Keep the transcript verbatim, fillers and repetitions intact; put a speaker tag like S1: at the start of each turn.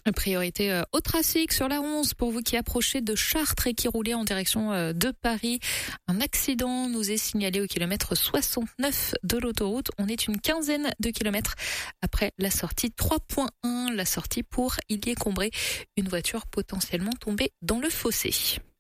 S1: Priorité euh, au trafic sur la onze pour vous qui approchez de Chartres et qui roulez en direction euh, de Paris. Un accident nous est signalé au kilomètre soixante-neuf de l'autoroute. On est une quinzaine de kilomètres après la sortie trois point un, la sortie pour Illier-Combray. Une voiture potentiellement tombée dans le fossé.